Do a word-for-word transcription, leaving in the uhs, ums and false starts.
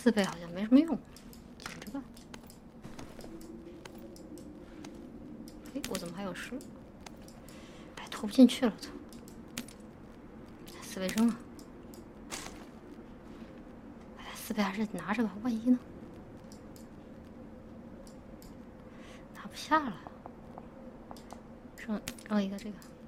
四倍好像没什么用，捡着吧。哎，我怎么还有十？哎，投不进去了，操！四倍扔了。哎，四倍还是拿着吧，万一呢？拿不下了。扔扔一个这个。